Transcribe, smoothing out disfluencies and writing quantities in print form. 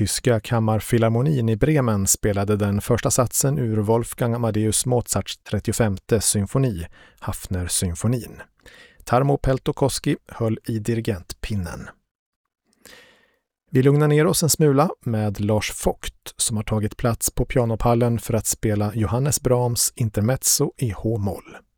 tyska kammarfilharmonin i Bremen spelade den första satsen ur Wolfgang Amadeus Mozarts 35:e symfoni, Hafner-symfonin. Tarmo Peltokoski höll i dirigentpinnen. Vi lugnar ner oss en smula med Lars Vogt som har tagit plats på pianopallen för att spela Johannes Brahms intermezzo i H-moll.